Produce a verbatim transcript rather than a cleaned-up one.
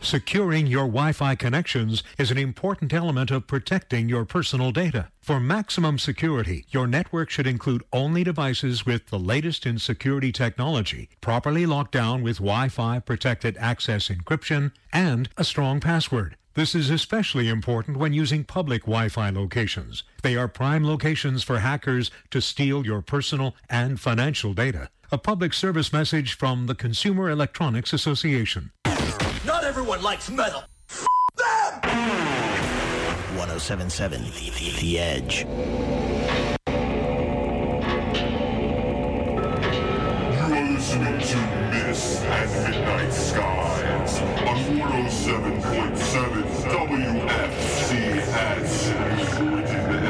Securing your Wi-Fi connections is an important element of protecting your personal data. For maximum security, your network should include only devices with the latest in security technology, properly locked down with Wi-Fi protected access encryption, and a strong password. This is especially important when using public Wi-Fi locations. They are prime locations for hackers to steal your personal and financial data. A public service message from the Consumer Electronics Association. Not everyone likes metal. F them! one oh seven point seven The, the, the Edge. You are listening to Mist and Midnight Skies on one oh seven point seven W F C S.